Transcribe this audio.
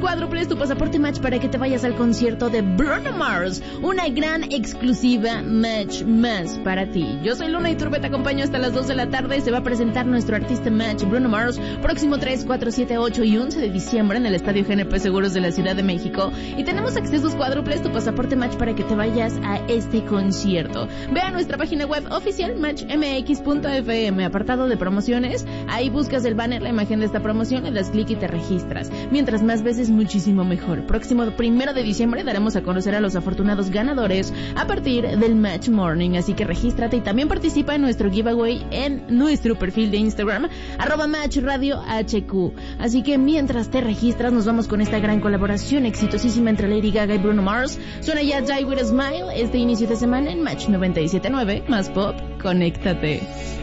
cuádruples, tu pasaporte match para que te vayas al concierto de Bruno Mars. Una gran exclusiva match más para ti. Yo soy Luna Iturbe, te acompaño hasta las 2 de la tarde. Se va a presentar nuestro artista match Bruno Mars próximo 3, 4, 7, 8 y 11 de diciembre en el Estadio GNP Seguros de la Ciudad de México. Y tenemos accesos cuádruples, tu pasaporte match para que te vayas a este concierto. Ve a nuestra página web oficial matchmx.fm, apartado de promociones. Ahí buscas el banner, la imagen de esta promoción, le das clic y te registras. Mientras más veces, muchísimo mejor. Próximo 1 de diciembre daremos a conocer a los afortunados ganadores a partir del Match Morning. Así que regístrate y también participa en nuestro giveaway en nuestro perfil de Instagram, @MatchRadioHQ. Así que mientras te registras, nos vamos con esta gran colaboración exitosísima entre Lady Gaga y Bruno Mars. Suena ya Die With A Smile este inicio de semana en Match 97.9, más pop, conéctate.